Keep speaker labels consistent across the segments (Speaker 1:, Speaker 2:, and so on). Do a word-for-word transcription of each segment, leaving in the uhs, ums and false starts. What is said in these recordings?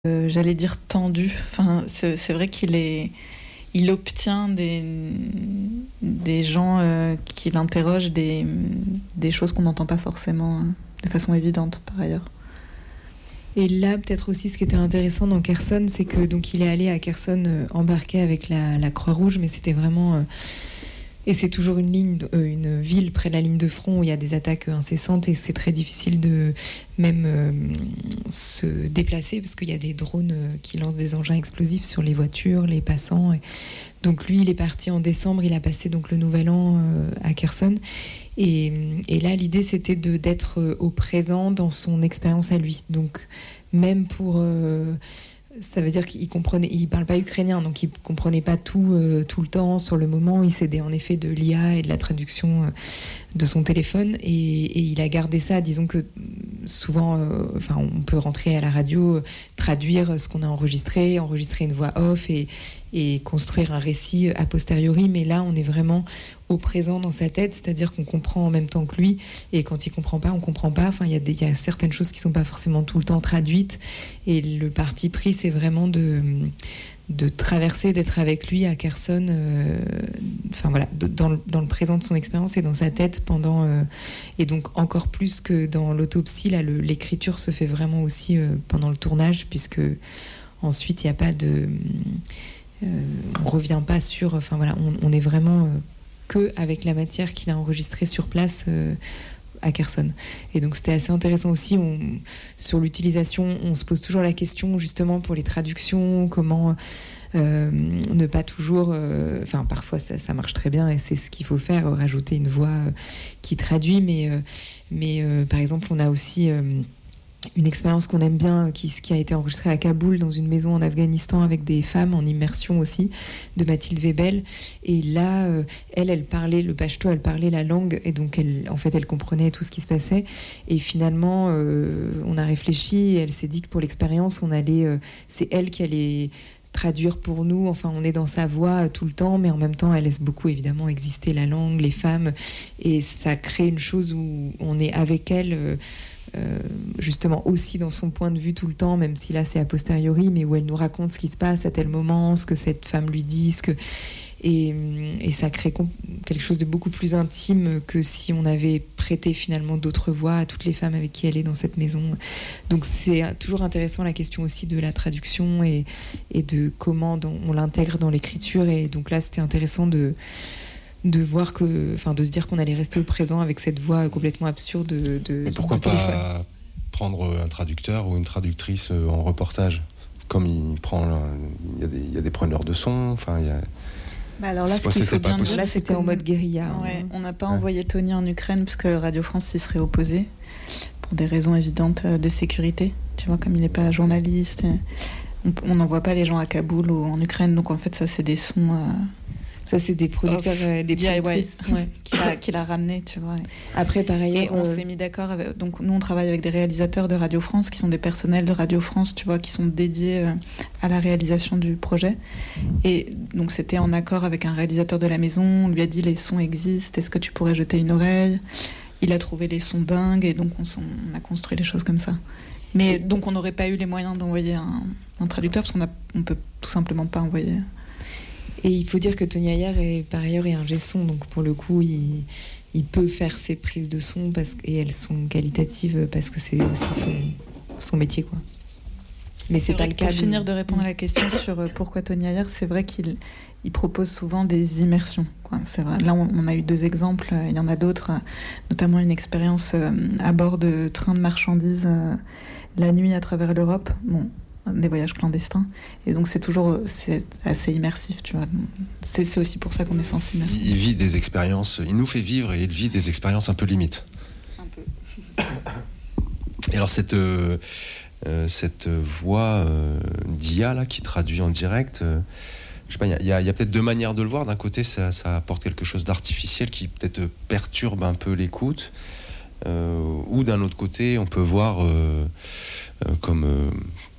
Speaker 1: euh, j'allais dire tendu. Enfin, c'est, c'est vrai qu'il est, il obtient des, des gens euh, qui l'interrogent des, des choses qu'on n'entend pas forcément euh, de façon évidente par ailleurs.
Speaker 2: Et là, peut-être aussi, ce qui était intéressant dans Kherson, c'est que donc il est allé à Kherson euh, embarqué avec la, la Croix-Rouge, mais c'était vraiment euh, et c'est toujours une ligne, euh, une ville près de la ligne de front où il y a des attaques incessantes et c'est très difficile de même euh, se déplacer parce qu'il y a des drones euh, qui lancent des engins explosifs sur les voitures, les passants. Et donc lui, il est parti en décembre, il a passé donc le Nouvel An euh, à Kherson. Et, et là, l'idée, c'était de, d'être au présent dans son expérience à lui. Donc, même pour... Euh, ça veut dire qu'il comprenait... Il ne parle pas ukrainien, donc il ne comprenait pas tout, euh, tout le temps, sur le moment. Il s'aidait en effet de l'I A et de la traduction euh, de son téléphone. Et, et il a gardé ça. Disons que souvent, euh, enfin, on peut rentrer à la radio, euh, traduire ce qu'on a enregistré, enregistrer une voix off et, et construire un récit a posteriori. Mais là, on est vraiment au présent dans sa tête, c'est-à-dire qu'on comprend en même temps que lui, et quand il comprend pas, on comprend pas. Enfin, il y a des, il y a certaines choses qui sont pas forcément tout le temps traduites, et le parti pris, c'est vraiment de de traverser, d'être avec lui à Kherson, euh, enfin voilà, de, dans, le, dans le présent de son expérience et dans sa tête pendant, euh, et donc encore plus que dans l'autopsie, là, le, l'écriture se fait vraiment aussi euh, pendant le tournage, puisque ensuite il n'y a pas de, euh, on revient pas sur, enfin voilà, on, on est vraiment euh, que avec la matière qu'il a enregistrée sur place euh, à Kherson. Et donc c'était assez intéressant aussi. On, sur l'utilisation, on se pose toujours la question justement pour les traductions, comment euh, ne pas toujours... Euh, enfin, parfois ça, ça marche très bien et c'est ce qu'il faut faire, rajouter une voix euh, qui traduit. Mais, euh, mais euh, par exemple, on a aussi... Euh, une expérience qu'on aime bien, qui, qui a été enregistrée à Kaboul, dans une maison en Afghanistan, avec des femmes en immersion aussi, de Mathilde Webel. Et là, euh, elle, elle parlait le pachto, elle parlait la langue, et donc, elle, en fait, elle comprenait tout ce qui se passait. Et finalement, euh, on a réfléchi, et elle s'est dit que pour l'expérience, on allait, euh, c'est elle qui allait traduire pour nous. Enfin, on est dans sa voix tout le temps, mais en même temps, elle laisse beaucoup, évidemment, exister la langue, les femmes. Et ça crée une chose où on est avec elle... Euh, Euh, justement aussi dans son point de vue tout le temps, même si là c'est a posteriori, mais où elle nous raconte ce qui se passe à tel moment, ce que cette femme lui dit, ce que... et, et ça crée comp- quelque chose de beaucoup plus intime que si on avait prêté finalement d'autres voix à toutes les femmes avec qui elle est dans cette maison. Donc c'est toujours intéressant la question aussi de la traduction et, et de comment dans, on l'intègre dans l'écriture. Et donc là c'était intéressant de de voir que, enfin, de se dire qu'on allait rester au présent avec cette voix complètement absurde de, de,
Speaker 3: Mais pourquoi
Speaker 2: de téléphone.
Speaker 3: Pas prendre un traducteur ou une traductrice en reportage, comme il prend, il y a des, il y a des preneurs de son, enfin, il y a...
Speaker 1: Bah alors là,
Speaker 3: C'est
Speaker 1: ce
Speaker 3: pas-
Speaker 1: qu'il
Speaker 3: c'était
Speaker 1: faut
Speaker 3: pas
Speaker 1: bien
Speaker 3: possible.
Speaker 1: dire,
Speaker 2: Là, c'était en mode guérilla.
Speaker 1: Ouais,
Speaker 2: hein.
Speaker 1: on n'a pas
Speaker 3: Ouais.
Speaker 1: envoyé Tony en Ukraine parce que Radio France s'y serait opposé pour des raisons évidentes de sécurité. Tu vois, comme il n'est pas journaliste, on n'envoie pas les gens à Kaboul ou en Ukraine. Donc en fait, ça, c'est des sons... Euh...
Speaker 2: Ça, c'est des producteurs,
Speaker 1: Off,
Speaker 2: euh, des
Speaker 1: D I Y,
Speaker 2: productrices. Ouais.
Speaker 1: qu'il a, qu'il a ramené, tu vois.
Speaker 2: Après, par ailleurs,
Speaker 1: Et on
Speaker 2: euh,
Speaker 1: s'est mis d'accord avec... Donc nous, on travaille avec des réalisateurs de Radio France qui sont des personnels de Radio France, tu vois, qui sont dédiés euh, à la réalisation du projet. Et donc c'était en accord avec un réalisateur de la maison. On lui a dit, les sons existent, est-ce que tu pourrais jeter une oreille ? Il a trouvé les sons dingues et donc on, on a construit les choses comme ça. Mais donc on n'aurait pas eu les moyens d'envoyer un, un traducteur parce qu'on a, on peut tout simplement pas envoyer...
Speaker 2: Et il faut dire que Tony Ayer est par ailleurs est ingé son, donc pour le coup, il, il peut faire ses prises de son parce que, et elles sont qualitatives parce que c'est aussi son, son métier, quoi. Mais c'est, c'est pas le cas.
Speaker 1: Pour
Speaker 2: de...
Speaker 1: finir de répondre à la question sur pourquoi Tony Ayer, c'est vrai qu'il il propose souvent des immersions, quoi. C'est vrai. Là, on, on a eu deux exemples. Il y en a d'autres, notamment une expérience à bord de trains de marchandises la nuit à travers l'Europe. Bon. Des voyages clandestins, et donc c'est toujours c'est assez immersif, tu vois. C'est, c'est aussi pour ça qu'on est sensible.
Speaker 3: Il vit des expériences, il nous fait vivre et il vit des expériences un peu limites.
Speaker 1: Un peu.
Speaker 3: Et alors cette euh, cette voix euh, d'I A là qui traduit en direct, euh, je sais pas, il y, y, y a peut-être deux manières de le voir. D'un côté, ça, ça apporte quelque chose d'artificiel qui peut-être perturbe un peu l'écoute, euh, ou d'un autre côté, on peut voir euh, euh, comme euh,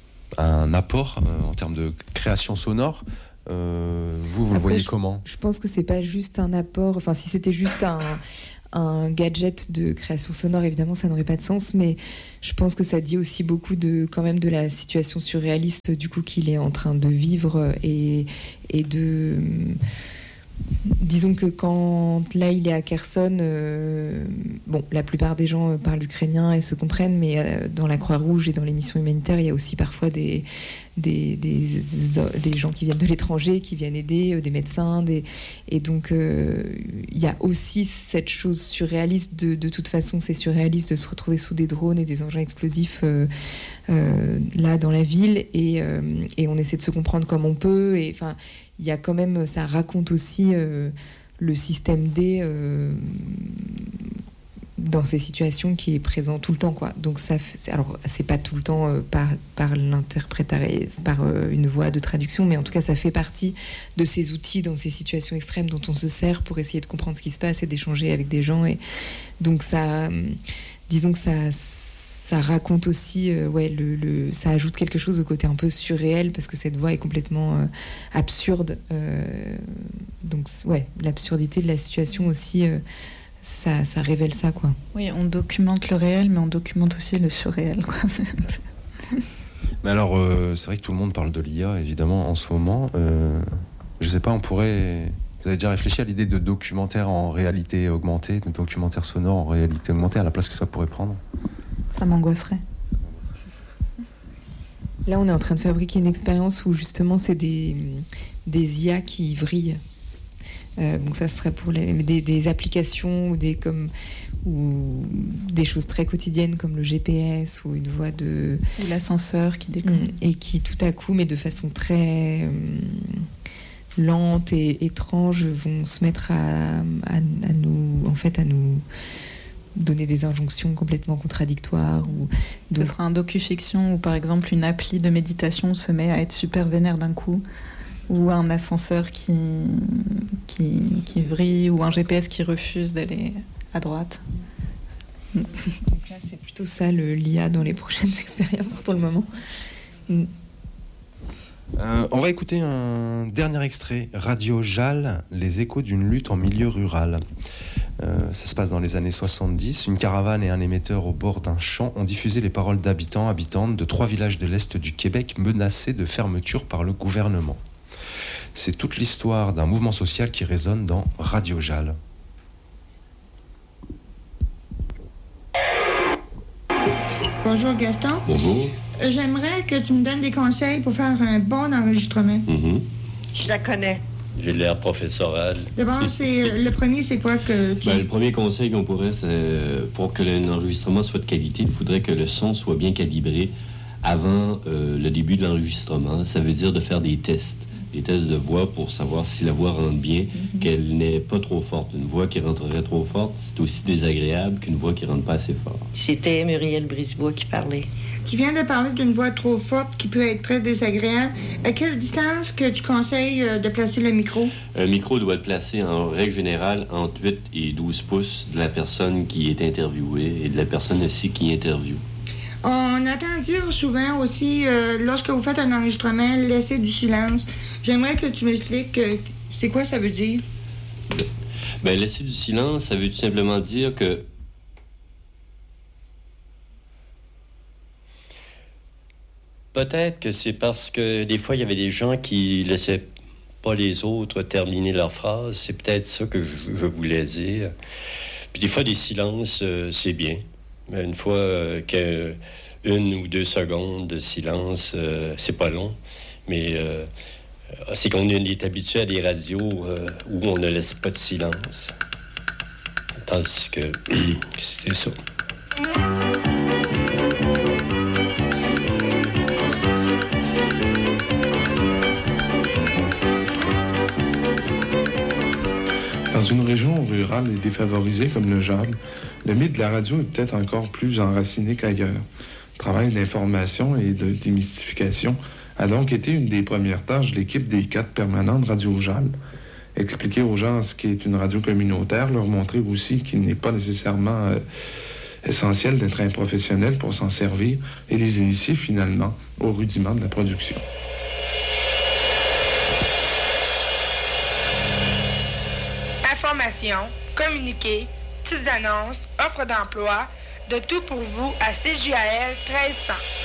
Speaker 3: un apport euh, en termes de création sonore. Euh, vous, vous
Speaker 2: Après,
Speaker 3: le voyez
Speaker 2: je,
Speaker 3: comment ?
Speaker 2: Je pense que c'est pas juste un apport. Enfin, si c'était juste un, un gadget de création sonore, évidemment, ça n'aurait pas de sens, mais je pense que ça dit aussi beaucoup de, quand même, de la situation surréaliste du coup qu'il est en train de vivre et, et de... Disons que quand là il est à Kherson, euh, bon, la plupart des gens parlent ukrainien et se comprennent, mais euh, dans la Croix-Rouge et dans les missions humanitaires, il y a aussi parfois des, des, des, des, des gens qui viennent de l'étranger, qui viennent aider, euh, des médecins, des, et donc euh, il y a aussi cette chose surréaliste, de, de toute façon c'est surréaliste de se retrouver sous des drones et des engins explosifs euh, euh, là dans la ville, et, euh, et on essaie de se comprendre comme on peut, et enfin il y a quand même, ça raconte aussi euh, le système D euh, dans ces situations qui est présent tout le temps, quoi. Donc ça, alors c'est pas tout le temps euh, par par l'interprétation, par euh, une voix de traduction, mais en tout cas ça fait partie de ces outils dans ces situations extrêmes dont on se sert pour essayer de comprendre ce qui se passe et d'échanger avec des gens. Et donc ça, disons que ça. Ça raconte aussi, euh, ouais, le, le, ça ajoute quelque chose au côté un peu surréel, parce que cette voix est complètement euh, absurde. Euh, donc, ouais, l'absurdité de la situation aussi, euh, ça, ça révèle ça, quoi.
Speaker 1: Oui, on documente le réel, mais on documente aussi le surréel, quoi.
Speaker 3: Mais alors, euh, c'est vrai que tout le monde parle de l'I A, évidemment, en ce moment. Euh, je sais pas, on pourrait... Vous avez déjà réfléchi à l'idée de documentaire en réalité augmentée, de documentaire sonore en réalité augmentée, à la place que ça pourrait prendre ?
Speaker 1: Ça m'angoisserait.
Speaker 2: Là, on est en train de fabriquer une expérience où justement c'est des, des I A qui vrillent. Euh, donc ça serait pour les, des, des applications ou des, comme, ou des choses très quotidiennes comme le G P S ou une voix de...
Speaker 1: Ou l'ascenseur qui déconne.
Speaker 2: Et qui tout à coup, mais de façon très... Euh, lente et étrange, vont se mettre à, à, à nous... En fait, à nous... donner des injonctions complètement contradictoires. Ou...
Speaker 1: Donc... Ce sera un docu-fiction où, par exemple, une appli de méditation se met à être super vénère d'un coup, ou un ascenseur qui, qui, qui vrille, ou un G P S qui refuse d'aller à droite.
Speaker 2: Donc là, c'est plutôt ça, le, l'I A dans les prochaines expériences pour le moment. Mm.
Speaker 3: Euh, on va écouter un dernier extrait, Radio Jal, les échos d'une lutte en milieu rural. Euh, ça se passe dans les années soixante-dix. Une caravane et un émetteur au bord d'un champ ont diffusé les paroles d'habitants, habitantes de trois villages de l'Est du Québec menacés de fermeture par le gouvernement. C'est toute l'histoire d'un mouvement social qui résonne dans Radio Jal.
Speaker 4: Bonjour Gaston.
Speaker 5: Bonjour.
Speaker 4: Euh, j'aimerais que tu me donnes des conseils pour faire un bon enregistrement.
Speaker 5: Mm-hmm.
Speaker 6: Je la connais.
Speaker 5: J'ai l'air professoral.
Speaker 4: D'abord, c'est, le premier, c'est quoi que tu...
Speaker 5: Ben, le premier conseil qu'on pourrait, c'est pour que l'enregistrement soit de qualité, il faudrait que le son soit bien calibré avant euh, le début de l'enregistrement. Ça veut dire de faire des tests. Des tests de voix pour savoir si la voix rentre bien, mm-hmm. qu'elle n'est pas trop forte. Une voix qui rentrerait trop forte, c'est aussi désagréable qu'une voix qui rentre pas assez fort.
Speaker 6: C'était Muriel Brisebois qui parlait.
Speaker 4: Qui vient de parler d'une voix trop forte qui peut être très désagréable. À quelle distance que tu conseilles de placer le micro?
Speaker 5: Un micro doit être placé en règle générale entre huit et douze pouces de la personne qui est interviewée et de la personne aussi qui interviewe.
Speaker 4: On entend dire souvent aussi, euh, lorsque vous faites un enregistrement, laissez du silence. J'aimerais que tu m'expliques euh, c'est quoi ça veut dire?
Speaker 5: Ben, laisser du silence, ça veut tout simplement dire que peut-être que c'est parce que des fois, il y avait des gens qui laissaient pas les autres terminer leur phrase. C'est peut-être ça que je, je voulais dire. Puis des fois, des silences, euh, c'est bien. Une fois euh, qu'une ou deux secondes de silence, euh, c'est pas long. Mais euh, c'est qu'on est habitué à des radios euh, où on ne laisse pas de silence. Tandis que c'est ça.
Speaker 7: Dans une région rurale et défavorisée comme le Jal, le mythe de la radio est peut-être encore plus enraciné qu'ailleurs. Le travail d'information et de démystification a donc été une des premières tâches de l'équipe des quatre permanents de Radio Jal. Expliquer aux gens ce qu'est une radio communautaire, leur montrer aussi qu'il n'est pas nécessairement euh, essentiel d'être un professionnel pour s'en servir et les initier finalement aux rudiments de la production.
Speaker 8: Information, communiquer, petites annonces, offres d'emploi, de tout pour vous à C J A L treize cents.